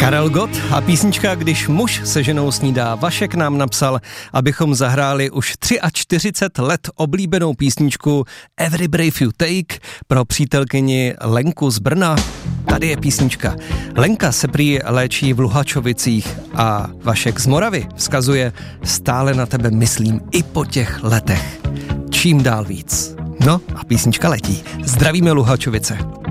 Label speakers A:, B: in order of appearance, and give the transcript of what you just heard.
A: Karel Gott a písnička Když muž se ženou snídá. Vašek nám napsal, abychom zahráli už 43 let oblíbenou písničku Every Breath You Take pro přítelkyni Lenku z Brna. Tady je písnička. Lenka se prý léčí v Luhačovicích a Vašek z Moravy vzkazuje: stále na tebe myslím i po těch letech. Čím dál víc. No a písnička letí. Zdravíme Luhačovice.